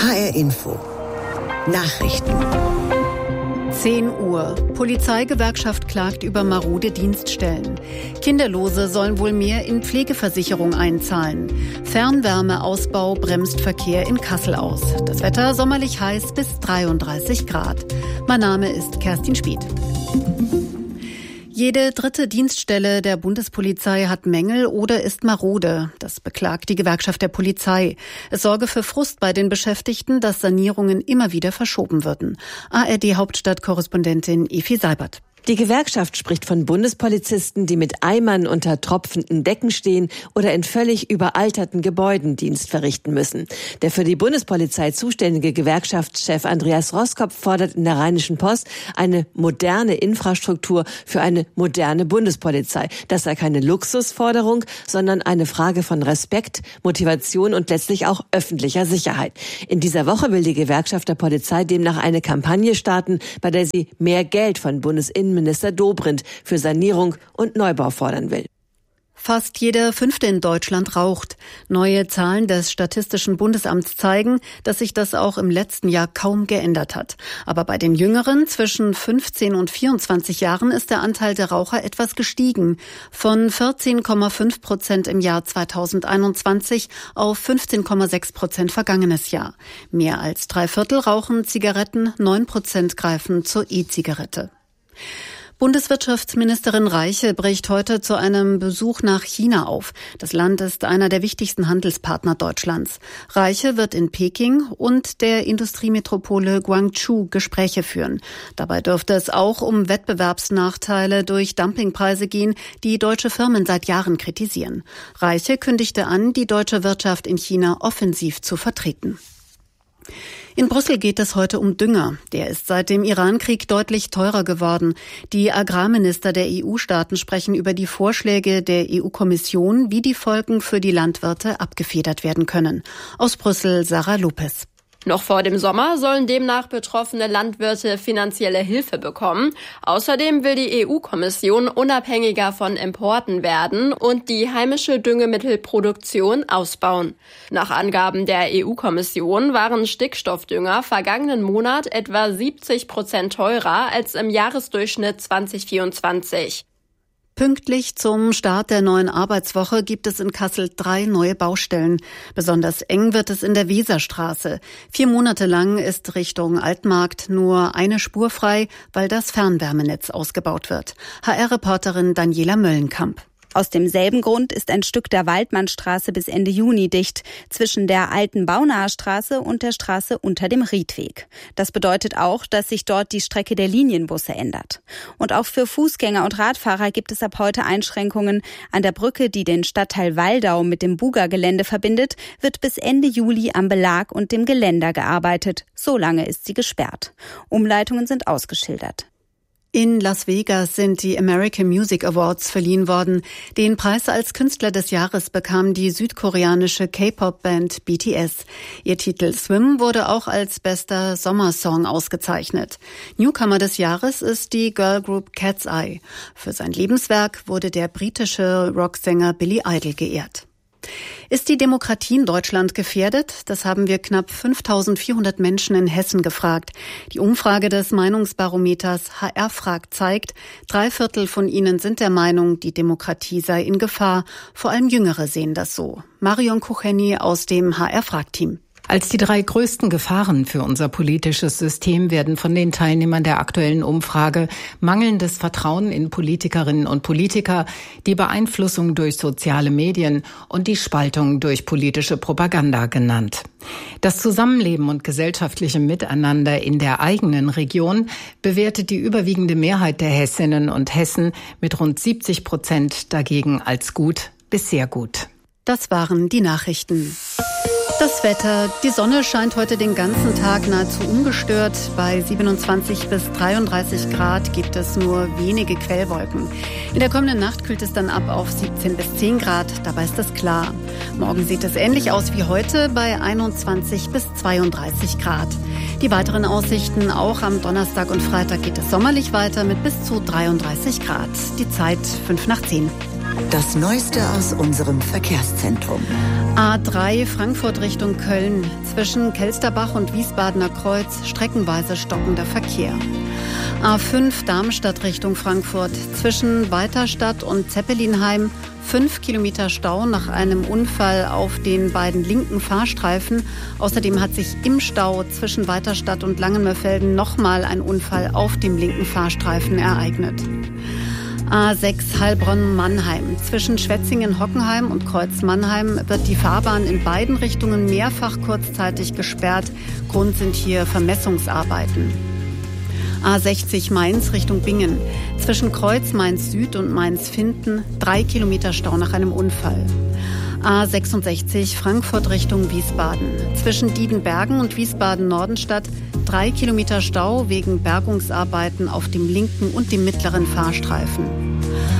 HR Info. Nachrichten. 10 Uhr. Polizeigewerkschaft klagt über marode Dienststellen. Kinderlose sollen wohl mehr in Pflegeversicherung einzahlen. Fernwärmeausbau bremst Verkehr in Kassel aus. Das Wetter sommerlich heiß bis 33 Grad. Mein Name ist Kerstin Spieth. Jede dritte Dienststelle der Bundespolizei hat Mängel oder ist marode. Das beklagt die Gewerkschaft der Polizei. Es sorge für Frust bei den Beschäftigten, dass Sanierungen immer wieder verschoben würden. ARD-Hauptstadtkorrespondentin Efi Seibert. Die Gewerkschaft spricht von Bundespolizisten, die mit Eimern unter tropfenden Decken stehen oder in völlig überalterten Gebäuden Dienst verrichten müssen. Der für die Bundespolizei zuständige Gewerkschaftschef Andreas Roskopf fordert in der Rheinischen Post eine moderne Infrastruktur für eine moderne Bundespolizei. Das sei keine Luxusforderung, sondern eine Frage von Respekt, Motivation und letztlich auch öffentlicher Sicherheit. In dieser Woche will die Gewerkschaft der Polizei demnach eine Kampagne starten, bei der sie mehr Geld von Bundesinnenminister Dobrindt für Sanierung und Neubau fordern will. Fast jeder Fünfte in Deutschland raucht. Neue Zahlen des Statistischen Bundesamts zeigen, dass sich das auch im letzten Jahr kaum geändert hat. Aber bei den Jüngeren zwischen 15 und 24 Jahren ist der Anteil der Raucher etwas gestiegen. Von 14,5% im Jahr 2021 auf 15,6% vergangenes Jahr. Mehr als 3/4 rauchen Zigaretten, 9% greifen zur E-Zigarette. Bundeswirtschaftsministerin Reiche bricht heute zu einem Besuch nach China auf. Das Land ist einer der wichtigsten Handelspartner Deutschlands. Reiche wird in Peking und der Industriemetropole Guangzhou Gespräche führen. Dabei dürfte es auch um Wettbewerbsnachteile durch Dumpingpreise gehen, die deutsche Firmen seit Jahren kritisieren. Reiche kündigte an, die deutsche Wirtschaft in China offensiv zu vertreten. In Brüssel geht es heute um Dünger. Der ist seit dem Iran-Krieg deutlich teurer geworden. Die Agrarminister der EU-Staaten sprechen über die Vorschläge der EU-Kommission, wie die Folgen für die Landwirte abgefedert werden können. Aus Brüssel, Sarah Lopez. Noch vor dem Sommer sollen demnach betroffene Landwirte finanzielle Hilfe bekommen. Außerdem will die EU-Kommission unabhängiger von Importen werden und die heimische Düngemittelproduktion ausbauen. Nach Angaben der EU-Kommission waren Stickstoffdünger vergangenen Monat etwa 70% teurer als im Jahresdurchschnitt 2024. Pünktlich zum Start der neuen Arbeitswoche gibt es in Kassel 3 neue Baustellen. Besonders eng wird es in der Weserstraße. 4 Monate lang ist Richtung Altmarkt nur eine Spur frei, weil das Fernwärmenetz ausgebaut wird. HR-Reporterin Daniela Möllenkamp. Aus demselben Grund ist ein Stück der Waldmannstraße bis Ende Juni dicht, zwischen der alten Baunaher Straße und der Straße unter dem Riedweg. Das bedeutet auch, dass sich dort die Strecke der Linienbusse ändert. Und auch für Fußgänger und Radfahrer gibt es ab heute Einschränkungen. An der Brücke, die den Stadtteil Waldau mit dem Buga-Gelände verbindet, wird bis Ende Juli am Belag und dem Geländer gearbeitet. So lange ist sie gesperrt. Umleitungen sind ausgeschildert. In Las Vegas sind die American Music Awards verliehen worden. Den Preis als Künstler des Jahres bekam die südkoreanische K-Pop-Band BTS. Ihr Titel Swim wurde auch als bester Sommersong ausgezeichnet. Newcomer des Jahres ist die Girlgroup Cat's Eye. Für sein Lebenswerk wurde der britische Rocksänger Billy Idol geehrt. Ist die Demokratie in Deutschland gefährdet? Das haben wir knapp 5.400 Menschen in Hessen gefragt. Die Umfrage des Meinungsbarometers HR fragt zeigt, 3/4 von ihnen sind der Meinung, die Demokratie sei in Gefahr. Vor allem Jüngere sehen das so. Marion Kucheni aus dem HR Fragteam. Als die 3 größten Gefahren für unser politisches System werden von den Teilnehmern der aktuellen Umfrage mangelndes Vertrauen in Politikerinnen und Politiker, die Beeinflussung durch soziale Medien und die Spaltung durch politische Propaganda genannt. Das Zusammenleben und gesellschaftliche Miteinander in der eigenen Region bewertet die überwiegende Mehrheit der Hessinnen und Hessen mit rund 70% dagegen als gut bis sehr gut. Das waren die Nachrichten. Das Wetter. Die Sonne scheint heute den ganzen Tag nahezu ungestört. Bei 27 bis 33 Grad gibt es nur wenige Quellwolken. In der kommenden Nacht kühlt es dann ab auf 17 bis 10 Grad. Dabei ist es klar. Morgen sieht es ähnlich aus wie heute bei 21 bis 32 Grad. Die weiteren Aussichten: auch am Donnerstag und Freitag geht es sommerlich weiter mit bis zu 33 Grad. Die Zeit 5 nach 10. Das Neueste aus unserem Verkehrszentrum. A3 Frankfurt Richtung Köln. Zwischen Kelsterbach und Wiesbadener Kreuz streckenweise stockender Verkehr. A5 Darmstadt Richtung Frankfurt. Zwischen Weiterstadt und Zeppelinheim 5 Kilometer Stau nach einem Unfall auf den beiden linken Fahrstreifen. Außerdem hat sich im Stau zwischen Weiterstadt und Langenmörfelden nochmal ein Unfall auf dem linken Fahrstreifen ereignet. A6 Heilbronn-Mannheim. Zwischen Schwetzingen-Hockenheim und Kreuz-Mannheim wird die Fahrbahn in beiden Richtungen mehrfach kurzzeitig gesperrt. Grund sind hier Vermessungsarbeiten. A60 Mainz Richtung Bingen. Zwischen Kreuz Mainz Süd und Mainz Finden 3 Kilometer Stau nach einem Unfall. A66 Frankfurt Richtung Wiesbaden. Zwischen Diedenbergen und Wiesbaden-Nordenstadt 3 Kilometer Stau wegen Bergungsarbeiten auf dem linken und dem mittleren Fahrstreifen.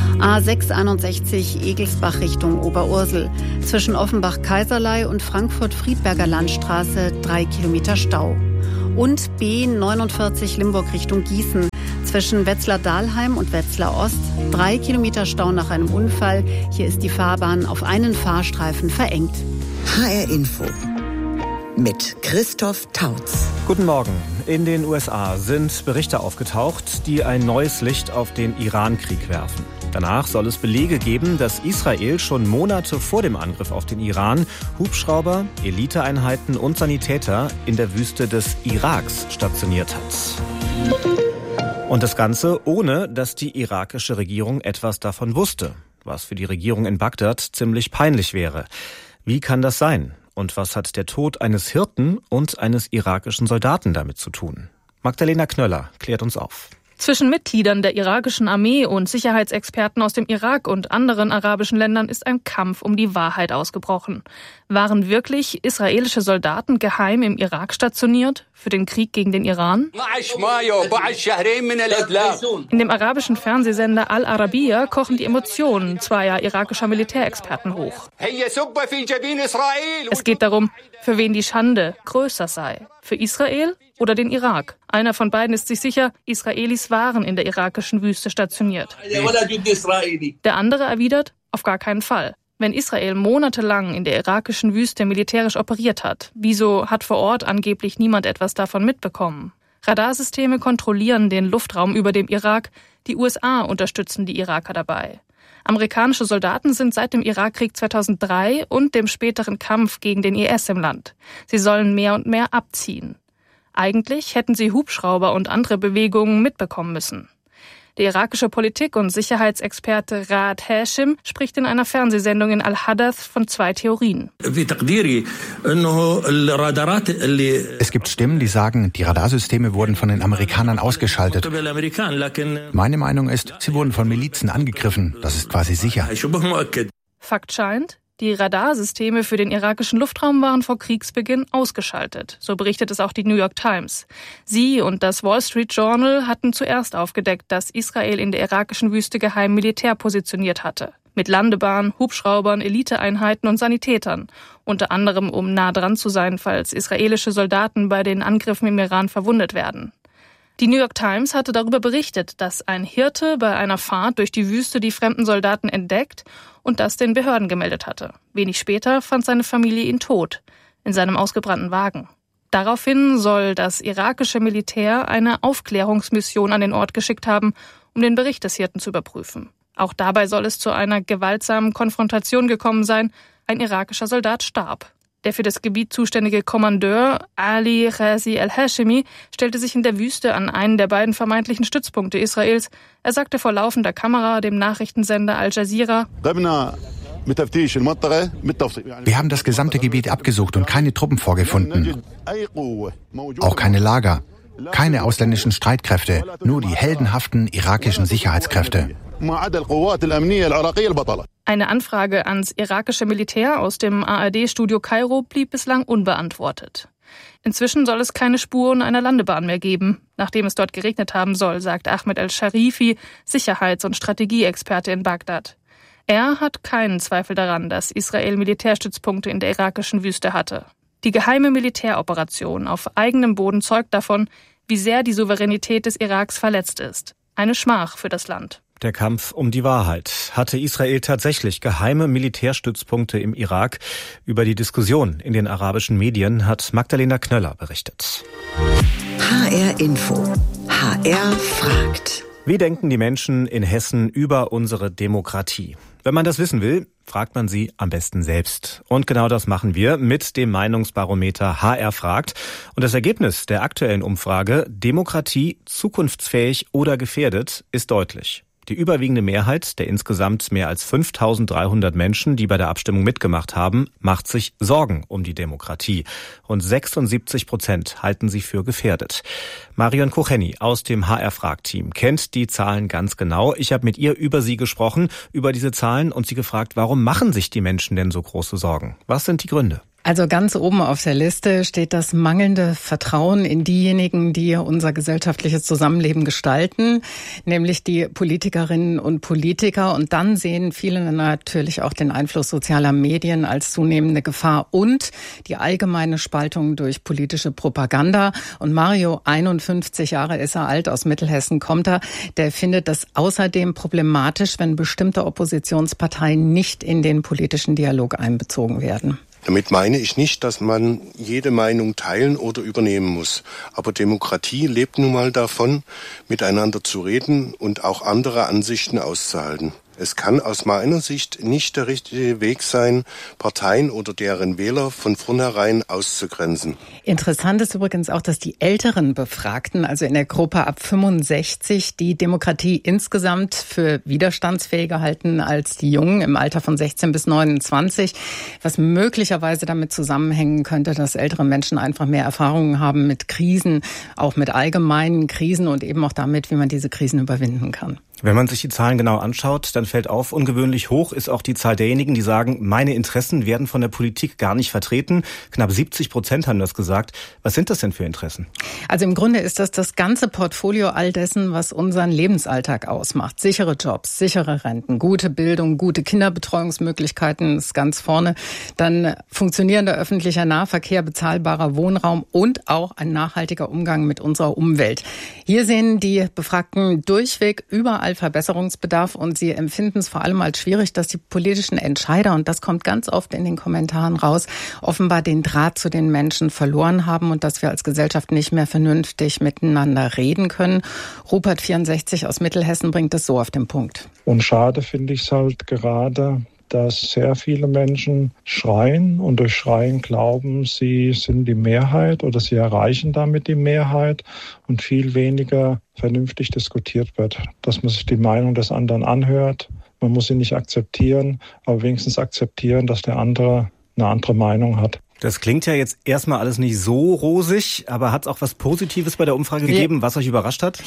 A661 Egelsbach Richtung Oberursel. Zwischen Offenbach-Kaiserlei und Frankfurt-Friedberger Landstraße 3 Kilometer Stau. Und B49 Limburg Richtung Gießen. Zwischen Wetzlar-Dahlheim und Wetzlar-Ost 3 Kilometer Stau nach einem Unfall. Hier ist die Fahrbahn auf einen Fahrstreifen verengt. HR Info mit Christoph Tautz. Guten Morgen. In den USA sind Berichte aufgetaucht, die ein neues Licht auf den Iran-Krieg werfen. Danach soll es Belege geben, dass Israel schon Monate vor dem Angriff auf den Iran Hubschrauber, Eliteeinheiten und Sanitäter in der Wüste des Iraks stationiert hat. Und das Ganze ohne, dass die irakische Regierung etwas davon wusste, was für die Regierung in Bagdad ziemlich peinlich wäre. Wie kann das sein? Und was hat der Tod eines Hirten und eines irakischen Soldaten damit zu tun? Magdalena Knöller klärt uns auf. Zwischen Mitgliedern der irakischen Armee und Sicherheitsexperten aus dem Irak und anderen arabischen Ländern ist ein Kampf um die Wahrheit ausgebrochen. Waren wirklich israelische Soldaten geheim im Irak stationiert für den Krieg gegen den Iran? In dem arabischen Fernsehsender Al Arabiya kochen die Emotionen zweier irakischer Militärexperten hoch. Es geht darum, für wen die Schande größer sei. Für Israel oder den Irak? Einer von beiden ist sich sicher, Israelis waren in der irakischen Wüste stationiert. Der andere erwidert, auf gar keinen Fall. Wenn Israel monatelang in der irakischen Wüste militärisch operiert hat, wieso hat vor Ort angeblich niemand etwas davon mitbekommen? Radarsysteme kontrollieren den Luftraum über dem Irak, die USA unterstützen die Iraker dabei. Amerikanische Soldaten sind seit dem Irakkrieg 2003 und dem späteren Kampf gegen den IS im Land. Sie sollen mehr und mehr abziehen. Eigentlich hätten sie Hubschrauber und andere Bewegungen mitbekommen müssen. Der irakische Politik- und Sicherheitsexperte Raad Hashim spricht in einer Fernsehsendung in Al-Hadath von zwei Theorien. Es gibt Stimmen, die sagen, die Radarsysteme wurden von den Amerikanern ausgeschaltet. Meine Meinung ist, sie wurden von Milizen angegriffen. Das ist quasi sicher. Fakt scheint, die Radarsysteme für den irakischen Luftraum waren vor Kriegsbeginn ausgeschaltet. So berichtet es auch die New York Times. Sie und das Wall Street Journal hatten zuerst aufgedeckt, dass Israel in der irakischen Wüste geheim Militär positioniert hatte. Mit Landebahn, Hubschraubern, Eliteeinheiten und Sanitätern. Unter anderem, um nah dran zu sein, falls israelische Soldaten bei den Angriffen im Iran verwundet werden. Die New York Times hatte darüber berichtet, dass ein Hirte bei einer Fahrt durch die Wüste die fremden Soldaten entdeckt und das den Behörden gemeldet hatte. Wenig später fand seine Familie ihn tot, in seinem ausgebrannten Wagen. Daraufhin soll das irakische Militär eine Aufklärungsmission an den Ort geschickt haben, um den Bericht des Hirten zu überprüfen. Auch dabei soll es zu einer gewaltsamen Konfrontation gekommen sein. Ein irakischer Soldat starb. Der für das Gebiet zuständige Kommandeur Ali Ghazi al-Hashimi stellte sich in der Wüste an einen der beiden vermeintlichen Stützpunkte Israels. Er sagte vor laufender Kamera dem Nachrichtensender Al Jazeera: Wir haben das gesamte Gebiet abgesucht und keine Truppen vorgefunden. Auch keine Lager. Keine ausländischen Streitkräfte, nur die heldenhaften irakischen Sicherheitskräfte. Eine Anfrage ans irakische Militär aus dem ARD-Studio Kairo blieb bislang unbeantwortet. Inzwischen soll es keine Spuren einer Landebahn mehr geben, nachdem es dort geregnet haben soll, sagt Ahmed al-Sharifi, Sicherheits- und Strategieexperte in Bagdad. Er hat keinen Zweifel daran, dass Israel Militärstützpunkte in der irakischen Wüste hatte. Die geheime Militäroperation auf eigenem Boden zeugt davon, wie sehr die Souveränität des Iraks verletzt ist. Eine Schmach für das Land. Der Kampf um die Wahrheit. Hatte Israel tatsächlich geheime Militärstützpunkte im Irak? Über die Diskussion in den arabischen Medien hat Magdalena Knöller berichtet. HR Info. HR fragt. Wie denken die Menschen in Hessen über unsere Demokratie? Wenn man das wissen will, fragt man sie am besten selbst. Und genau das machen wir mit dem Meinungsbarometer HR fragt. Und das Ergebnis der aktuellen Umfrage, Demokratie zukunftsfähig oder gefährdet, ist deutlich. Die überwiegende Mehrheit der insgesamt mehr als 5.300 Menschen, die bei der Abstimmung mitgemacht haben, macht sich Sorgen um die Demokratie. Und 76% halten sie für gefährdet. Marion Kucheni aus dem HR-Frag-Team kennt die Zahlen ganz genau. Ich habe mit ihr über sie gesprochen, über diese Zahlen und sie gefragt, warum machen sich die Menschen denn so große Sorgen? Was sind die Gründe? Also ganz oben auf der Liste steht das mangelnde Vertrauen in diejenigen, die unser gesellschaftliches Zusammenleben gestalten, nämlich die Politikerinnen und Politiker. Und dann sehen viele natürlich auch den Einfluss sozialer Medien als zunehmende Gefahr und die allgemeine Spaltung durch politische Propaganda. Und Mario, 51 Jahre ist er alt, aus Mittelhessen kommt er, der findet das außerdem problematisch, wenn bestimmte Oppositionsparteien nicht in den politischen Dialog einbezogen werden. Damit meine ich nicht, dass man jede Meinung teilen oder übernehmen muss. Aber Demokratie lebt nun mal davon, miteinander zu reden und auch andere Ansichten auszuhalten. Es kann aus meiner Sicht nicht der richtige Weg sein, Parteien oder deren Wähler von vornherein auszugrenzen. Interessant ist übrigens auch, dass die älteren Befragten, also in der Gruppe ab 65, die Demokratie insgesamt für widerstandsfähiger halten als die Jungen im Alter von 16 bis 29, was möglicherweise damit zusammenhängen könnte, dass ältere Menschen einfach mehr Erfahrungen haben mit Krisen, auch mit allgemeinen Krisen und eben auch damit, wie man diese Krisen überwinden kann. Wenn man sich die Zahlen genau anschaut, dann fällt auf, ungewöhnlich hoch ist auch die Zahl derjenigen, die sagen, meine Interessen werden von der Politik gar nicht vertreten. Knapp 70% haben das gesagt. Was sind das denn für Interessen? Also im Grunde ist das ganze Portfolio all dessen, was unseren Lebensalltag ausmacht. Sichere Jobs, sichere Renten, gute Bildung, gute Kinderbetreuungsmöglichkeiten ist ganz vorne. Dann funktionierender öffentlicher Nahverkehr, bezahlbarer Wohnraum und auch ein nachhaltiger Umgang mit unserer Umwelt. Hier sehen die Befragten durchweg überall Verbesserungsbedarf und sie empfinden es vor allem als schwierig, dass die politischen Entscheider, und das kommt ganz oft in den Kommentaren raus, offenbar den Draht zu den Menschen verloren haben und dass wir als Gesellschaft nicht mehr vernünftig miteinander reden können. Rupert, 64 aus Mittelhessen, bringt es so auf den Punkt. Und schade finde ich es halt gerade, dass sehr viele Menschen schreien und durch Schreien glauben, sie sind die Mehrheit oder sie erreichen damit die Mehrheit und viel weniger vernünftig diskutiert wird. Dass man sich die Meinung des anderen anhört, man muss sie nicht akzeptieren, aber wenigstens akzeptieren, dass der andere eine andere Meinung hat. Das klingt ja jetzt erstmal alles nicht so rosig, aber hat es auch was Positives bei der Umfrage gegeben, was euch überrascht hat?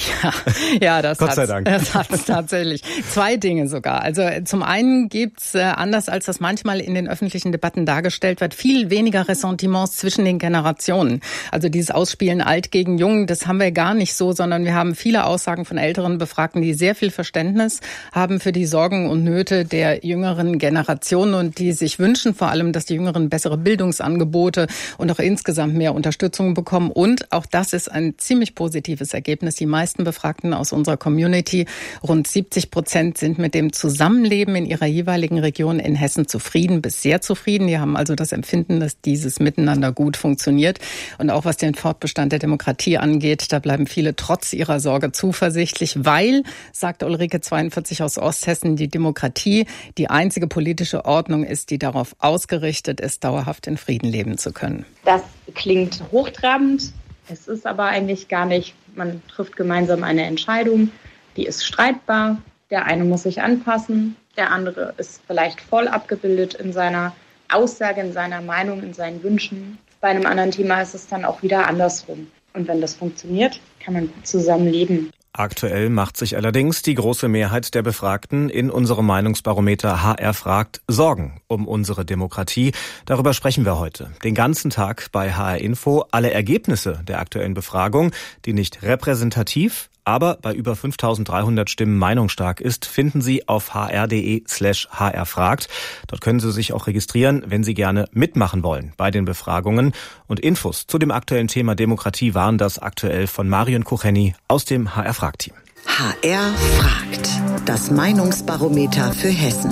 Ja, das Gott sei Dank. Das hat es tatsächlich. 2 Dinge sogar. Also zum einen gibt's, anders als das manchmal in den öffentlichen Debatten dargestellt wird, viel weniger Ressentiments zwischen den Generationen. Also dieses Ausspielen alt gegen jung, das haben wir gar nicht so, sondern wir haben viele Aussagen von älteren Befragten, die sehr viel Verständnis haben für die Sorgen und Nöte der jüngeren Generationen und die sich wünschen vor allem, dass die Jüngeren bessere Bildungsangebote und auch insgesamt mehr Unterstützung bekommen. Und auch das ist ein ziemlich positives Ergebnis. Die meisten Befragten aus unserer Community, rund 70%, sind mit dem Zusammenleben in ihrer jeweiligen Region in Hessen zufrieden bis sehr zufrieden. Die haben also das Empfinden, dass dieses Miteinander gut funktioniert. Und auch was den Fortbestand der Demokratie angeht, da bleiben viele trotz ihrer Sorge zuversichtlich, weil, sagt Ulrike 42 aus Osthessen, die Demokratie die einzige politische Ordnung ist, die darauf ausgerichtet ist, dauerhaft in Frieden leben zu können. Das klingt hochtrabend. Es ist aber eigentlich gar nicht. Man trifft gemeinsam eine Entscheidung, die ist streitbar. Der eine muss sich anpassen, der andere ist vielleicht voll abgebildet in seiner Aussage, in seiner Meinung, in seinen Wünschen. Bei einem anderen Thema ist es dann auch wieder andersrum. Und wenn das funktioniert, kann man gut zusammen leben. Aktuell macht sich allerdings die große Mehrheit der Befragten in unserem Meinungsbarometer HR fragt Sorgen um unsere Demokratie. Darüber sprechen wir heute. Den ganzen Tag bei HR Info. Alle Ergebnisse der aktuellen Befragung, die nicht repräsentativ, aber bei über 5.300 Stimmen meinungsstark ist, finden Sie auf hr.de/hrfragt. Dort können Sie sich auch registrieren, wenn Sie gerne mitmachen wollen bei den Befragungen. Und Infos zu dem aktuellen Thema Demokratie waren das aktuell von Marion Kucheni aus dem HR-Frag-Team. HR fragt. Das Meinungsbarometer für Hessen.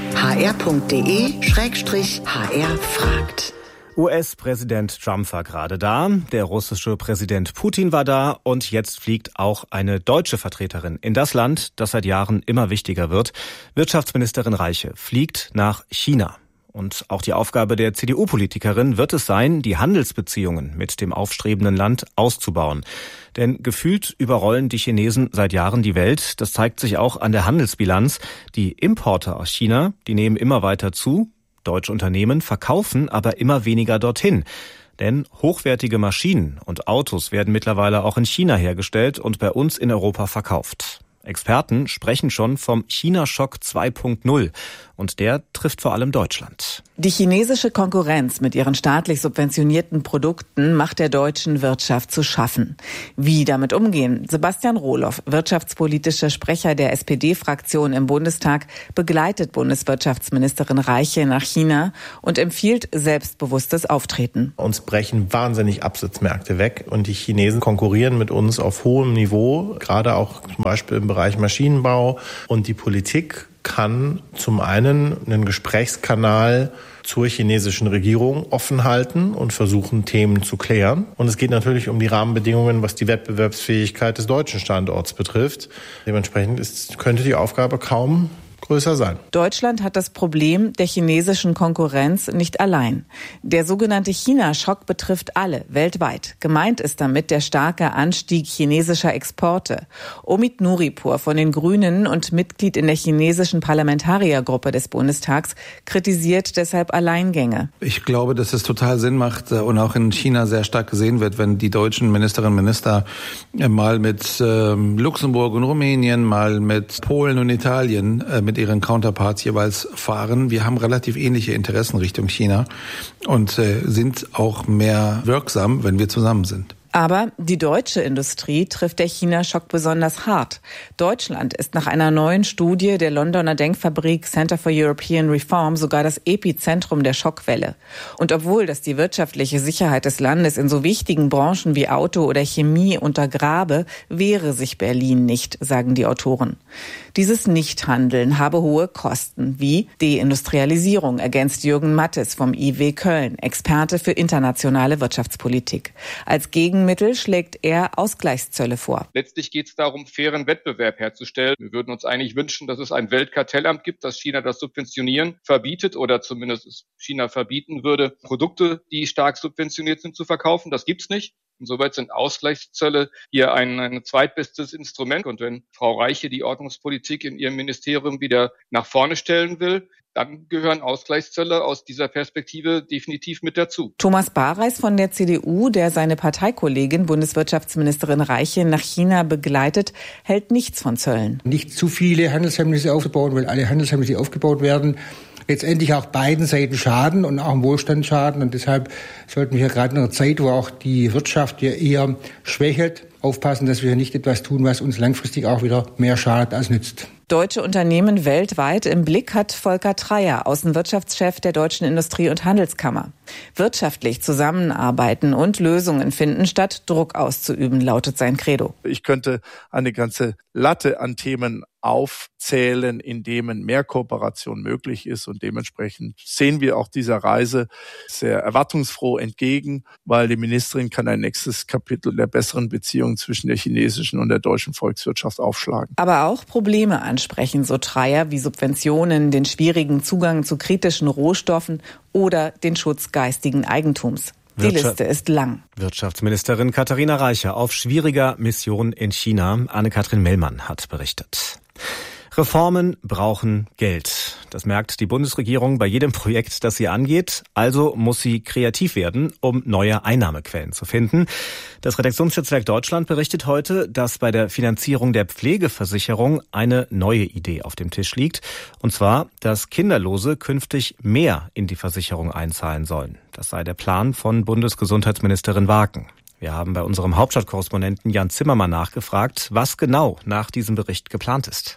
hr.de/HR fragt. US-Präsident Trump war gerade da, der russische Präsident Putin war da und jetzt fliegt auch eine deutsche Vertreterin in das Land, das seit Jahren immer wichtiger wird. Wirtschaftsministerin Reiche fliegt nach China. Und auch die Aufgabe der CDU-Politikerin wird es sein, die Handelsbeziehungen mit dem aufstrebenden Land auszubauen. Denn gefühlt überrollen die Chinesen seit Jahren die Welt. Das zeigt sich auch an der Handelsbilanz. Die Importe aus China, die nehmen immer weiter zu. Deutsche Unternehmen verkaufen aber immer weniger dorthin. Denn hochwertige Maschinen und Autos werden mittlerweile auch in China hergestellt und bei uns in Europa verkauft. Experten sprechen schon vom China-Schock 2.0 und der trifft vor allem Deutschland. Die chinesische Konkurrenz mit ihren staatlich subventionierten Produkten macht der deutschen Wirtschaft zu schaffen. Wie damit umgehen? Sebastian Rohloff, wirtschaftspolitischer Sprecher der SPD-Fraktion im Bundestag, begleitet Bundeswirtschaftsministerin Reiche nach China und empfiehlt selbstbewusstes Auftreten. Uns brechen wahnsinnig Absatzmärkte weg und die Chinesen konkurrieren mit uns auf hohem Niveau, gerade auch zum Beispiel im Bereich Maschinenbau, und die Politik kann zum einen einen Gesprächskanal zur chinesischen Regierung offen halten und versuchen, Themen zu klären. Und es geht natürlich um die Rahmenbedingungen, was die Wettbewerbsfähigkeit des deutschen Standorts betrifft. Dementsprechend könnte die Aufgabe kaum größer sein. Deutschland hat das Problem der chinesischen Konkurrenz nicht allein. Der sogenannte China-Schock betrifft alle weltweit. Gemeint ist damit der starke Anstieg chinesischer Exporte. Omid Nuripur von den Grünen und Mitglied in der chinesischen Parlamentariergruppe des Bundestags kritisiert deshalb Alleingänge. Ich glaube, dass es total Sinn macht und auch in China sehr stark gesehen wird, wenn die deutschen Ministerinnen und Minister mal mit Luxemburg und Rumänien, mal mit Polen und Italien mit ihren Counterparts jeweils fahren. Wir haben relativ ähnliche Interessen Richtung China und sind auch mehr wirksam, wenn wir zusammen sind. Aber die deutsche Industrie trifft der China-Schock besonders hart. Deutschland ist nach einer neuen Studie der Londoner Denkfabrik Center for European Reform sogar das Epizentrum der Schockwelle. Und obwohl das die wirtschaftliche Sicherheit des Landes in so wichtigen Branchen wie Auto oder Chemie untergrabe, wehre sich Berlin nicht, sagen die Autoren. Dieses Nichthandeln habe hohe Kosten, wie Deindustrialisierung, ergänzt Jürgen Mattes vom IW Köln, Experte für internationale Wirtschaftspolitik. Als Gegenmittel schlägt er Ausgleichszölle vor. Letztlich geht es darum, fairen Wettbewerb herzustellen. Wir würden uns eigentlich wünschen, dass es ein Weltkartellamt gibt, das China das Subventionieren verbietet oder zumindest China verbieten würde, Produkte, die stark subventioniert sind, zu verkaufen. Das gibt's nicht. Insoweit sind Ausgleichszölle hier ein zweitbestes Instrument. Und wenn Frau Reiche die Ordnungspolitik in ihrem Ministerium wieder nach vorne stellen will, dann gehören Ausgleichszölle aus dieser Perspektive definitiv mit dazu. Thomas Bareis von der CDU, der seine Parteikollegin Bundeswirtschaftsministerin Reiche nach China begleitet, hält nichts von Zöllen. Nicht zu viele Handelshemmnisse aufzubauen, weil alle Handelshemmnisse, die aufgebaut werden, letztendlich auch beiden Seiten schaden und auch im Wohlstand schaden. Und deshalb sollten wir gerade in einer Zeit, wo auch die Wirtschaft ja eher schwächelt, aufpassen, dass wir nicht etwas tun, was uns langfristig auch wieder mehr schadet als nützt. Deutsche Unternehmen weltweit im Blick hat Volker Treyer, Außenwirtschaftschef der Deutschen Industrie- und Handelskammer. Wirtschaftlich zusammenarbeiten und Lösungen finden, statt Druck auszuüben, lautet sein Credo. Ich könnte eine ganze Latte an Themen aufzählen, in denen mehr Kooperation möglich ist, und dementsprechend sehen wir auch dieser Reise sehr erwartungsfroh entgegen, weil die Ministerin kann ein nächstes Kapitel der besseren Beziehungen zwischen der chinesischen und der deutschen Volkswirtschaft aufschlagen. Aber auch Probleme ansprechen, so Treyer, wie Subventionen, den schwierigen Zugang zu kritischen Rohstoffen oder den Schutz geistigen Eigentums. Die Liste ist lang. Wirtschaftsministerin Katharina Reiche auf schwieriger Mission in China. Anne-Kathrin Mellmann hat berichtet. Reformen brauchen Geld. Das merkt die Bundesregierung bei jedem Projekt, das sie angeht. Also muss sie kreativ werden, um neue Einnahmequellen zu finden. Das Redaktionsnetzwerk Deutschland berichtet heute, dass bei der Finanzierung der Pflegeversicherung eine neue Idee auf dem Tisch liegt. Und zwar, dass Kinderlose künftig mehr in die Versicherung einzahlen sollen. Das sei der Plan von Bundesgesundheitsministerin Waken. Wir haben bei unserem Hauptstadtkorrespondenten Jan Zimmermann nachgefragt, was genau nach diesem Bericht geplant ist.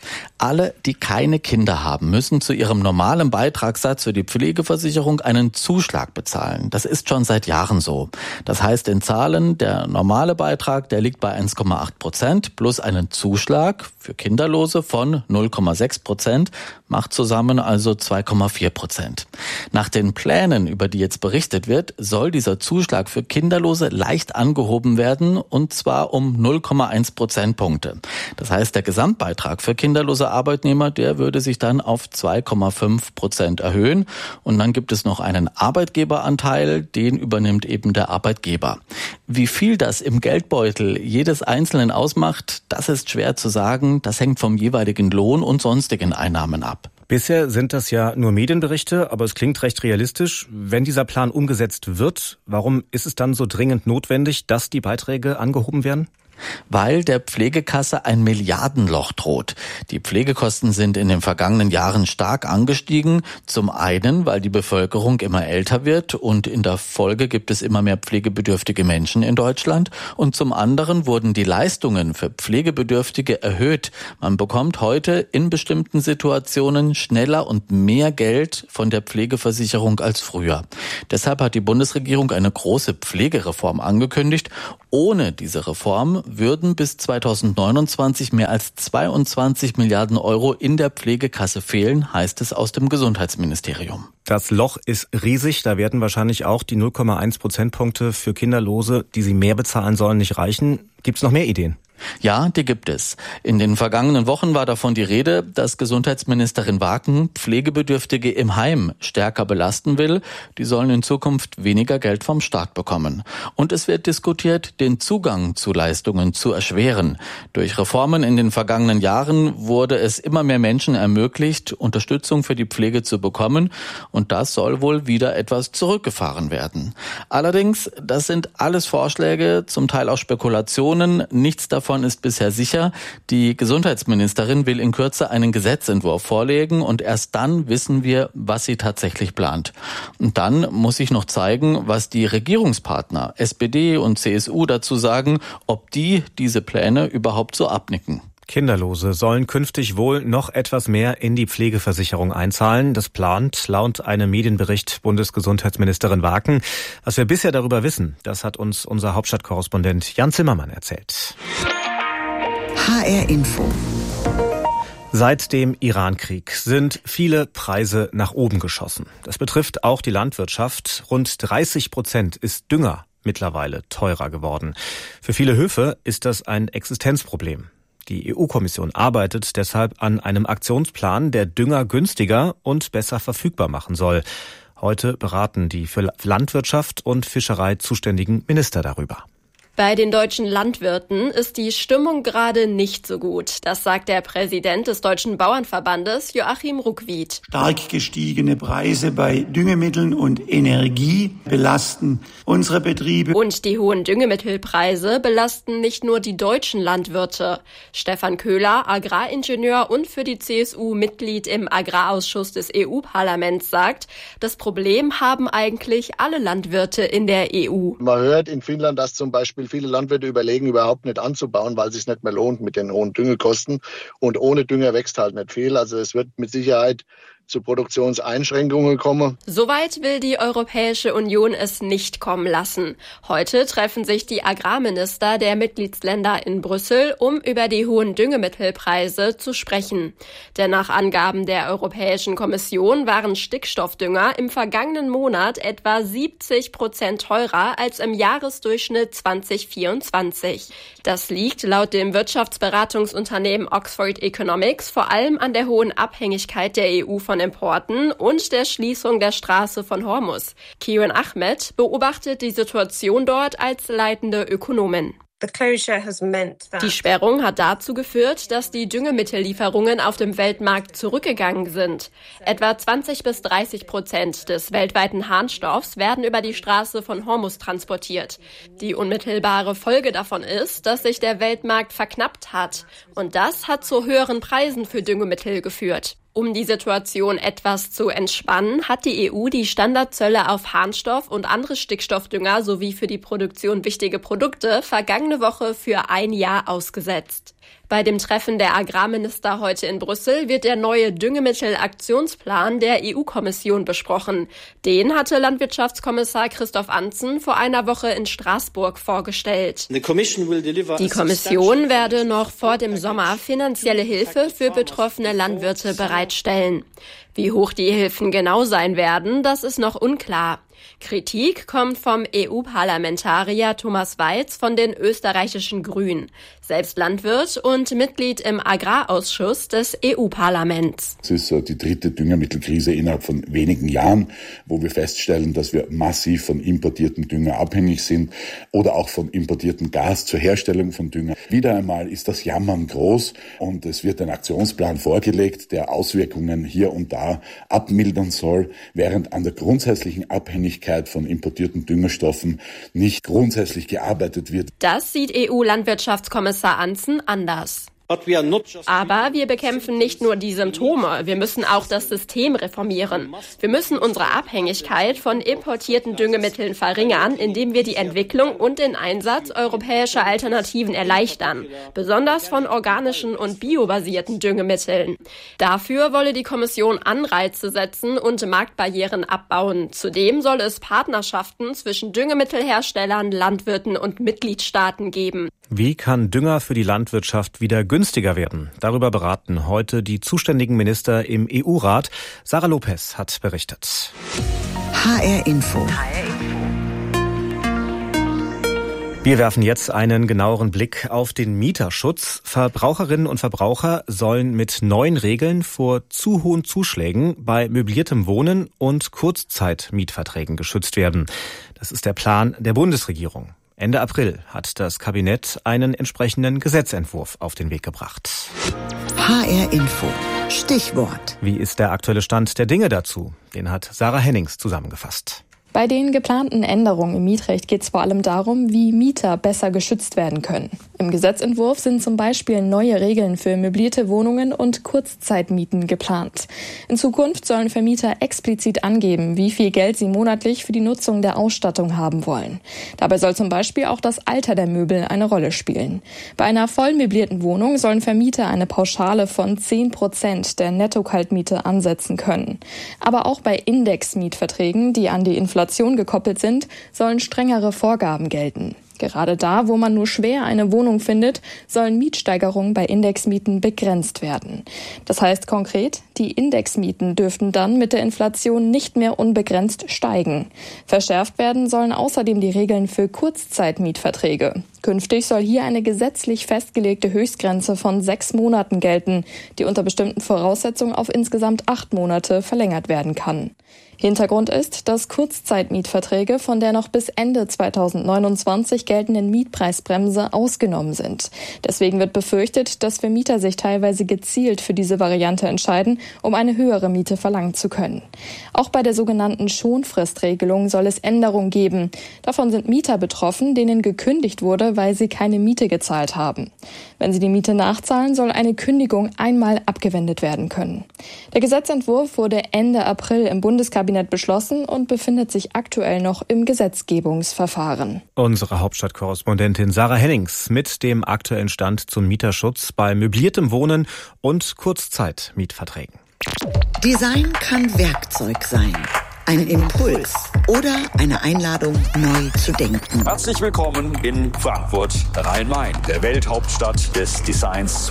Alle, die keine Kinder haben, müssen zu ihrem normalen Beitragssatz für die Pflegeversicherung einen Zuschlag bezahlen. Das ist schon seit Jahren so. Das heißt in Zahlen, der normale Beitrag, der liegt bei 1,8% plus einen Zuschlag für Kinderlose von 0,6%, macht zusammen also 2,4%. Nach den Plänen, über die jetzt berichtet wird, soll dieser Zuschlag für Kinderlose leicht angehoben werden, und zwar um 0,1 Prozentpunkte. Das heißt, der Gesamtbeitrag für kinderlose Arbeitnehmer, der würde sich dann auf 2,5% erhöhen. Und dann gibt es noch einen Arbeitgeberanteil, den übernimmt eben der Arbeitgeber. Wie viel das im Geldbeutel jedes Einzelnen ausmacht, das ist schwer zu sagen. Das hängt vom jeweiligen Lohn und sonstigen Einnahmen ab. Bisher sind das ja nur Medienberichte, aber es klingt recht realistisch. Wenn dieser Plan umgesetzt wird, warum ist es dann so dringend notwendig, dass die Beiträge angehoben werden? Weil der Pflegekasse ein Milliardenloch droht. Die Pflegekosten sind in den vergangenen Jahren stark angestiegen. Zum einen, weil die Bevölkerung immer älter wird und in der Folge gibt es immer mehr pflegebedürftige Menschen in Deutschland. Und zum anderen wurden die Leistungen für Pflegebedürftige erhöht. Man bekommt heute in bestimmten Situationen schneller und mehr Geld von der Pflegeversicherung als früher. Deshalb hat die Bundesregierung eine große Pflegereform angekündigt. Ohne diese Reform würden bis 2029 mehr als 22 Milliarden Euro in der Pflegekasse fehlen, heißt es aus dem Gesundheitsministerium. Das Loch ist riesig, da werden wahrscheinlich auch die 0,1 Prozentpunkte für Kinderlose, die sie mehr bezahlen sollen, nicht reichen. Gibt es noch mehr Ideen? Ja, die gibt es. In den vergangenen Wochen war davon die Rede, dass Gesundheitsministerin Waken Pflegebedürftige im Heim stärker belasten will. Die sollen in Zukunft weniger Geld vom Staat bekommen. Und es wird diskutiert, den Zugang zu Leistungen zu erschweren. Durch Reformen in den vergangenen Jahren wurde es immer mehr Menschen ermöglicht, Unterstützung für die Pflege zu bekommen. Und das soll wohl wieder etwas zurückgefahren werden. Allerdings, das sind alles Vorschläge, zum Teil auch Spekulationen. Nichts davon ist bisher sicher. Die Gesundheitsministerin will in Kürze einen Gesetzentwurf vorlegen und erst dann wissen wir, was sie tatsächlich plant. Und dann muss sich noch zeigen, was die Regierungspartner SPD und CSU dazu sagen, ob die diese Pläne überhaupt so abnicken. Kinderlose sollen künftig wohl noch etwas mehr in die Pflegeversicherung einzahlen. Das plant laut einem Medienbericht Bundesgesundheitsministerin Waken. Was wir bisher darüber wissen, das hat uns unser Hauptstadtkorrespondent Jan Zimmermann erzählt. HR Info. Seit dem Irankrieg sind viele Preise nach oben geschossen. Das betrifft auch die Landwirtschaft. Rund 30% ist Dünger mittlerweile teurer geworden. Für viele Höfe ist das ein Existenzproblem. Die EU-Kommission arbeitet deshalb an einem Aktionsplan, der Dünger günstiger und besser verfügbar machen soll. Heute beraten die für Landwirtschaft und Fischerei zuständigen Minister darüber. Bei den deutschen Landwirten ist die Stimmung gerade nicht so gut. Das sagt der Präsident des Deutschen Bauernverbandes, Joachim Ruckwied. Stark gestiegene Preise bei Düngemitteln und Energie belasten unsere Betriebe. Und die hohen Düngemittelpreise belasten nicht nur die deutschen Landwirte. Stefan Köhler, Agraringenieur und für die CSU Mitglied im Agrarausschuss des EU-Parlaments, sagt, das Problem haben eigentlich alle Landwirte in der EU. Man hört in Finnland, dass zum Beispiel viele Landwirte überlegen, überhaupt nicht anzubauen, weil es sich nicht mehr lohnt mit den hohen Düngekosten. Und ohne Dünger wächst halt nicht viel. Also es wird mit Sicherheit zu Produktionseinschränkungen kommen. Soweit will die Europäische Union es nicht kommen lassen. Heute treffen sich die Agrarminister der Mitgliedsländer in Brüssel, um über die hohen Düngemittelpreise zu sprechen. Denn nach Angaben der Europäischen Kommission waren Stickstoffdünger im vergangenen Monat etwa 70% teurer als im Jahresdurchschnitt 2024. Das liegt laut dem Wirtschaftsberatungsunternehmen Oxford Economics vor allem an der hohen Abhängigkeit der EU von Importen und der Schließung der Straße von Hormuz. Kiran Ahmed beobachtet die Situation dort als leitende Ökonomin. Die Sperrung hat dazu geführt, dass die Düngemittellieferungen auf dem Weltmarkt zurückgegangen sind. Etwa 20-30% des weltweiten Harnstoffs werden über die Straße von Hormuz transportiert. Die unmittelbare Folge davon ist, dass sich der Weltmarkt verknappt hat. Und das hat zu höheren Preisen für Düngemittel geführt. Um die Situation etwas zu entspannen, hat die EU die Standardzölle auf Harnstoff und andere Stickstoffdünger sowie für die Produktion wichtige Produkte vergangene Woche für ein Jahr ausgesetzt. Bei dem Treffen der Agrarminister heute in Brüssel wird der neue Düngemittelaktionsplan der EU-Kommission besprochen. Den hatte Landwirtschaftskommissar Christoph Antzen vor einer Woche in Straßburg vorgestellt. Die Kommission werde noch vor dem Sommer finanzielle Hilfe für betroffene Landwirte bereitstellen. Wie hoch die Hilfen genau sein werden, das ist noch unklar. Kritik kommt vom EU-Parlamentarier Thomas Weiz von den österreichischen Grünen, selbst Landwirt und Mitglied im Agrarausschuss des EU-Parlaments. Es ist die dritte Düngemittelkrise innerhalb von wenigen Jahren, wo wir feststellen, dass wir massiv von importierten Dünger abhängig sind oder auch von importiertem Gas zur Herstellung von Dünger. Wieder einmal ist das Jammern groß und es wird ein Aktionsplan vorgelegt, der Auswirkungen hier und da abmildern soll, während an der grundsätzlichen Abhängigkeit von importierten Düngerstoffen nicht grundsätzlich gearbeitet wird. Das sieht EU-Landwirtschaftskommissar Antzen anders. Aber wir bekämpfen nicht nur die Symptome, wir müssen auch das System reformieren. Wir müssen unsere Abhängigkeit von importierten Düngemitteln verringern, indem wir die Entwicklung und den Einsatz europäischer Alternativen erleichtern, besonders von organischen und biobasierten Düngemitteln. Dafür wolle die Kommission Anreize setzen und Marktbarrieren abbauen. Zudem soll es Partnerschaften zwischen Düngemittelherstellern, Landwirten und Mitgliedstaaten geben. Wie kann Dünger für die Landwirtschaft wieder günstiger werden? Darüber beraten heute die zuständigen Minister im EU-Rat. Sarah Lopez hat berichtet. HR Info. Wir werfen jetzt einen genaueren Blick auf den Mieterschutz. Verbraucherinnen und Verbraucher sollen mit neuen Regeln vor zu hohen Zuschlägen bei möbliertem Wohnen und Kurzzeitmietverträgen geschützt werden. Das ist der Plan der Bundesregierung. Ende April hat das Kabinett einen entsprechenden Gesetzentwurf auf den Weg gebracht. HR Info. Stichwort. Wie ist der aktuelle Stand der Dinge dazu? Den hat Sarah Hennings zusammengefasst. Bei den geplanten Änderungen im Mietrecht geht es vor allem darum, wie Mieter besser geschützt werden können. Im Gesetzentwurf sind zum Beispiel neue Regeln für möblierte Wohnungen und Kurzzeitmieten geplant. In Zukunft sollen Vermieter explizit angeben, wie viel Geld sie monatlich für die Nutzung der Ausstattung haben wollen. Dabei soll zum Beispiel auch das Alter der Möbel eine Rolle spielen. Bei einer voll möblierten Wohnung sollen Vermieter eine Pauschale von 10% der Netto-Kaltmiete ansetzen können. Aber auch bei Indexmietverträgen, die an die Inflation gekoppelt sind, sollen strengere Vorgaben gelten. Gerade da, wo man nur schwer eine Wohnung findet, sollen Mietsteigerungen bei Indexmieten begrenzt werden. Das heißt konkret, die Indexmieten dürften dann mit der Inflation nicht mehr unbegrenzt steigen. Verschärft werden sollen außerdem die Regeln für Kurzzeitmietverträge. Künftig soll hier eine gesetzlich festgelegte Höchstgrenze von 6 Monaten gelten, die unter bestimmten Voraussetzungen auf insgesamt 8 Monate verlängert werden kann. Hintergrund ist, dass Kurzzeitmietverträge von der noch bis Ende 2029 geltenden Mietpreisbremse ausgenommen sind. Deswegen wird befürchtet, dass Vermieter sich teilweise gezielt für diese Variante entscheiden, um eine höhere Miete verlangen zu können. Auch bei der sogenannten Schonfristregelung soll es Änderungen geben. Davon sind Mieter betroffen, denen gekündigt wurde, weil sie keine Miete gezahlt haben. Wenn sie die Miete nachzahlen, soll eine Kündigung einmal abgewendet werden können. Der Gesetzentwurf wurde Ende April im Bundeskabinett beschlossen und befindet sich aktuell noch im Gesetzgebungsverfahren. Unsere Hauptstadtkorrespondentin Sarah Hennings mit dem aktuellen Stand zum Mieterschutz bei möbliertem Wohnen und Kurzzeitmietverträgen. Design kann Werkzeug sein. Ein Impuls oder eine Einladung, neu zu denken. Herzlich willkommen in Frankfurt, Rhein-Main, der Welthauptstadt des Designs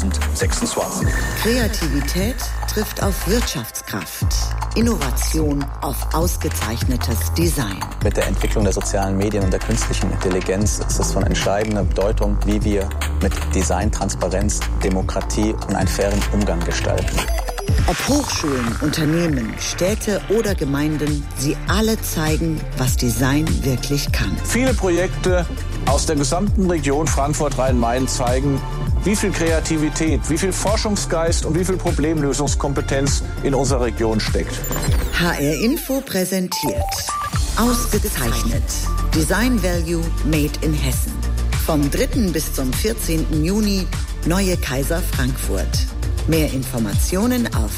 2026. Kreativität trifft auf Wirtschaftskraft. Innovation auf ausgezeichnetes Design. Mit der Entwicklung der sozialen Medien und der künstlichen Intelligenz ist es von entscheidender Bedeutung, wie wir mit Design, Transparenz, Demokratie und einen fairen Umgang gestalten. Ob Hochschulen, Unternehmen, Städte oder Gemeinden, sie alle zeigen, was Design wirklich kann. Viele Projekte aus der gesamten Region Frankfurt-Rhein-Main zeigen, wie viel Kreativität, wie viel Forschungsgeist und wie viel Problemlösungskompetenz in unserer Region steckt. HR Info präsentiert Ausgezeichnet. Design Value Made in Hessen. Vom 3. bis zum 14. Juni Neue Kaiser Frankfurt. Mehr Informationen auf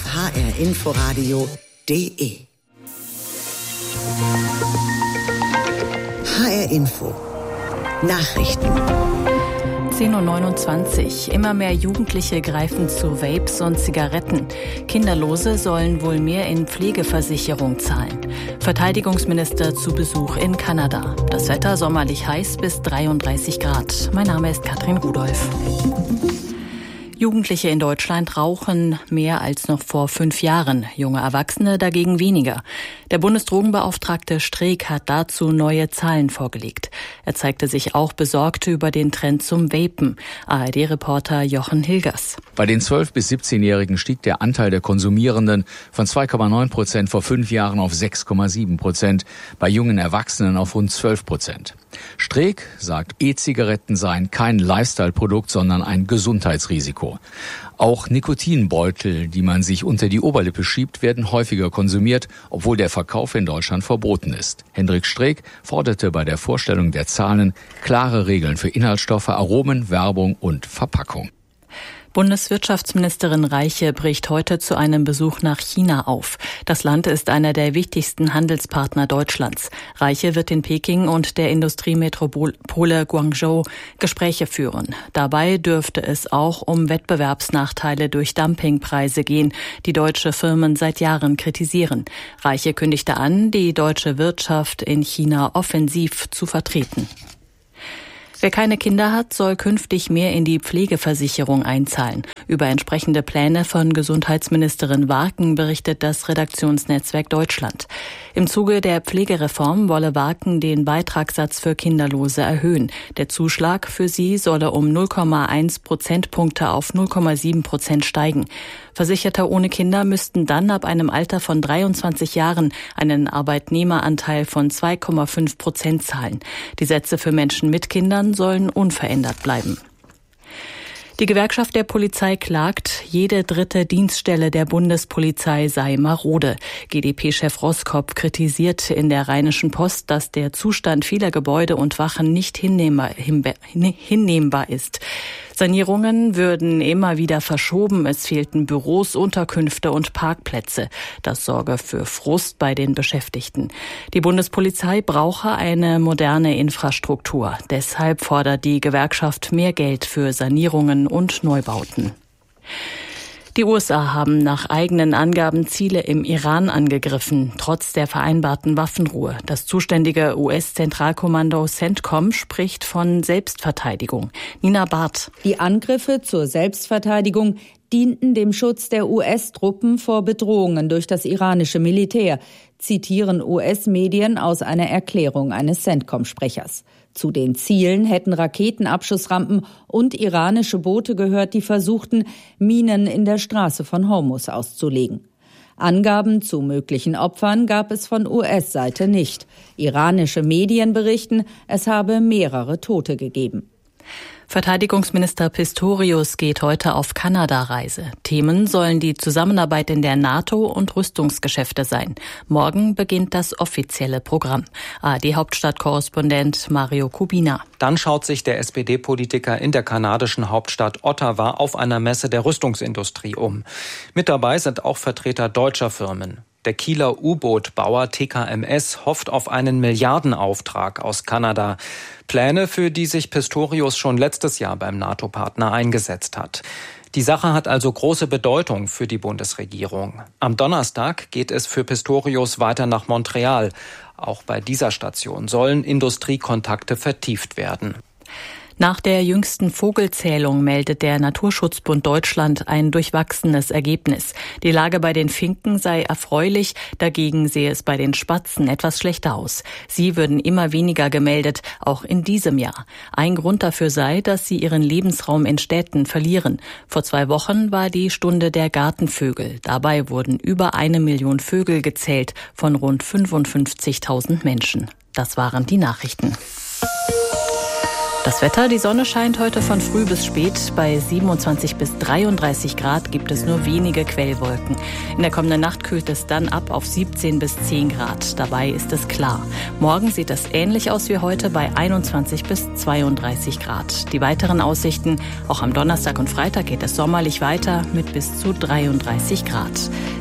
hrinforadio.de. HR Info. Nachrichten. 10:29 Uhr. Immer mehr Jugendliche greifen zu Vapes und Zigaretten. Kinderlose sollen wohl mehr in Pflegeversicherung zahlen. Verteidigungsminister zu Besuch in Kanada. Das Wetter sommerlich heiß bis 33 Grad. Mein Name ist Katrin Rudolph. Jugendliche in Deutschland rauchen mehr als noch vor 5 Jahren, junge Erwachsene dagegen weniger. Der Bundesdrogenbeauftragte Streeck hat dazu neue Zahlen vorgelegt. Er zeigte sich auch besorgt über den Trend zum Vapen. ARD-Reporter Jochen Hilgers. Bei den 12- bis 17-Jährigen stieg der Anteil der Konsumierenden von 2,9% vor 5 Jahren auf 6,7%, bei jungen Erwachsenen auf rund 12%. Streeck sagt, E-Zigaretten seien kein Lifestyle-Produkt, sondern ein Gesundheitsrisiko. Auch Nikotinbeutel, die man sich unter die Oberlippe schiebt, werden häufiger konsumiert, obwohl der Verkauf in Deutschland verboten ist. Hendrik Streeck forderte bei der Vorstellung der Zahlen klare Regeln für Inhaltsstoffe, Aromen, Werbung und Verpackung. Bundeswirtschaftsministerin Reiche bricht heute zu einem Besuch nach China auf. Das Land ist einer der wichtigsten Handelspartner Deutschlands. Reiche wird in Peking und der Industriemetropole Guangzhou Gespräche führen. Dabei dürfte es auch um Wettbewerbsnachteile durch Dumpingpreise gehen, die deutsche Firmen seit Jahren kritisieren. Reiche kündigte an, die deutsche Wirtschaft in China offensiv zu vertreten. Wer keine Kinder hat, soll künftig mehr in die Pflegeversicherung einzahlen. Über entsprechende Pläne von Gesundheitsministerin Warken berichtet das Redaktionsnetzwerk Deutschland. Im Zuge der Pflegereform wolle Warken den Beitragssatz für Kinderlose erhöhen. Der Zuschlag für sie solle um 0,1 Prozentpunkte auf 0,7% steigen. Versicherte ohne Kinder müssten dann ab einem Alter von 23 Jahren einen Arbeitnehmeranteil von 2,5% zahlen. Die Sätze für Menschen mit Kindern sollen unverändert bleiben. Die Gewerkschaft der Polizei klagt, jede dritte Dienststelle der Bundespolizei sei marode. GdP-Chef Roskopf kritisiert in der Rheinischen Post, dass der Zustand vieler Gebäude und Wachen nicht hinnehmbar ist. Sanierungen würden immer wieder verschoben, es fehlten Büros, Unterkünfte und Parkplätze. Das sorge für Frust bei den Beschäftigten. Die Bundespolizei brauche eine moderne Infrastruktur. Deshalb fordert die Gewerkschaft mehr Geld für Sanierungen und Neubauten. Die USA haben nach eigenen Angaben Ziele im Iran angegriffen, trotz der vereinbarten Waffenruhe. Das zuständige US-Zentralkommando CENTCOM spricht von Selbstverteidigung. Nina Barth. Die Angriffe zur Selbstverteidigung dienten dem Schutz der US-Truppen vor Bedrohungen durch das iranische Militär, zitieren US-Medien aus einer Erklärung eines CENTCOM-Sprechers. Zu den Zielen hätten Raketenabschussrampen und iranische Boote gehört, die versuchten, Minen in der Straße von Hormuz auszulegen. Angaben zu möglichen Opfern gab es von US-Seite nicht. Iranische Medien berichten, es habe mehrere Tote gegeben. Verteidigungsminister Pistorius geht heute auf Kanada-Reise. Themen sollen die Zusammenarbeit in der NATO und Rüstungsgeschäfte sein. Morgen beginnt das offizielle Programm. ARD-Hauptstadtkorrespondent Mario Kubina. Dann schaut sich der SPD-Politiker in der kanadischen Hauptstadt Ottawa auf einer Messe der Rüstungsindustrie um. Mit dabei sind auch Vertreter deutscher Firmen. Der Kieler U-Boot-Bauer TKMS hofft auf einen Milliardenauftrag aus Kanada. Pläne, für die sich Pistorius schon letztes Jahr beim NATO-Partner eingesetzt hat. Die Sache hat also große Bedeutung für die Bundesregierung. Am Donnerstag geht es für Pistorius weiter nach Montreal. Auch bei dieser Station sollen Industriekontakte vertieft werden. Nach der jüngsten Vogelzählung meldet der Naturschutzbund Deutschland ein durchwachsenes Ergebnis. Die Lage bei den Finken sei erfreulich, dagegen sehe es bei den Spatzen etwas schlechter aus. Sie würden immer weniger gemeldet, auch in diesem Jahr. Ein Grund dafür sei, dass sie ihren Lebensraum in Städten verlieren. Vor 2 Wochen war die Stunde der Gartenvögel. Dabei wurden über 1 Million Vögel gezählt von rund 55.000 Menschen. Das waren die Nachrichten. Das Wetter, die Sonne scheint heute von früh bis spät. Bei 27 bis 33 Grad gibt es nur wenige Quellwolken. In der kommenden Nacht kühlt es dann ab auf 17 bis 10 Grad. Dabei ist es klar. Morgen sieht es ähnlich aus wie heute bei 21 bis 32 Grad. Die weiteren Aussichten, auch am Donnerstag und Freitag geht es sommerlich weiter mit bis zu 33 Grad.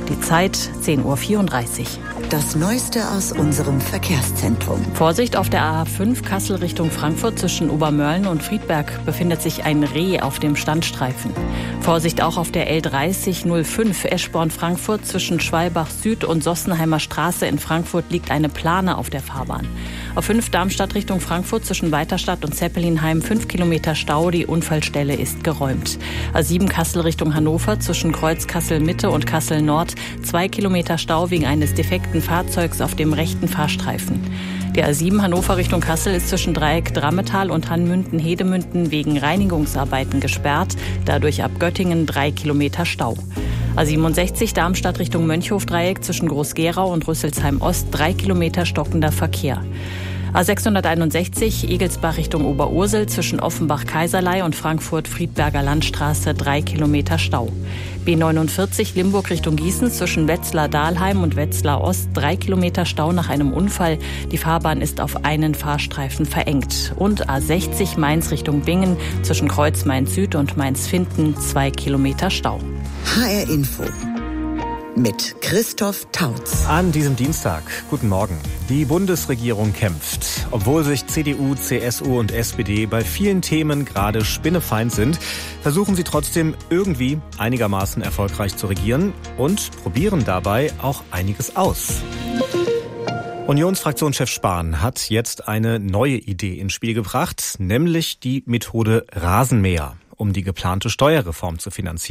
Die Zeit 10:34 Uhr. Das Neueste aus unserem Verkehrszentrum. Vorsicht auf der A5 Kassel Richtung Frankfurt zwischen Obermörlen und Friedberg befindet sich ein Reh auf dem Standstreifen. Vorsicht auch auf der L3005 Eschborn-Frankfurt zwischen Schwalbach Süd und Sossenheimer Straße in Frankfurt liegt eine Plane auf der Fahrbahn. Auf 5 Darmstadt Richtung Frankfurt zwischen Weiterstadt und Zeppelinheim 5 Kilometer Stau, die Unfallstelle ist geräumt. A7 Kassel Richtung Hannover zwischen Kreuz Kassel Mitte und Kassel Nord 2 Kilometer Stau wegen eines defekten Fahrzeugs auf dem rechten Fahrstreifen. Die A7 Hannover Richtung Kassel ist zwischen Dreieck Drammetal und Hannmünden-Hedemünden wegen Reinigungsarbeiten gesperrt, dadurch ab Göttingen 3 Kilometer Stau. A67 Darmstadt Richtung Mönchhof-Dreieck zwischen Groß-Gerau und Rüsselsheim Ost 3 Kilometer stockender Verkehr. A661 Egelsbach Richtung Oberursel zwischen Offenbach-Kaiserlei und Frankfurt-Friedberger Landstraße 3 Kilometer Stau. B49 Limburg Richtung Gießen zwischen Wetzlar-Dahlheim und Wetzlar-Ost 3 Kilometer Stau nach einem Unfall. Die Fahrbahn ist auf einen Fahrstreifen verengt. Und A60 Mainz Richtung Bingen zwischen Kreuz Mainz-Süd und Mainz-Finden 2 Kilometer Stau. HR Info mit Christoph Tautz. An diesem Dienstag. Guten Morgen. Die Bundesregierung kämpft. Obwohl sich CDU, CSU und SPD bei vielen Themen gerade spinnefeind sind, versuchen sie trotzdem irgendwie einigermaßen erfolgreich zu regieren und probieren dabei auch einiges aus. Unionsfraktionschef Spahn hat jetzt eine neue Idee ins Spiel gebracht, nämlich die Methode Rasenmäher, um die geplante Steuerreform zu finanzieren.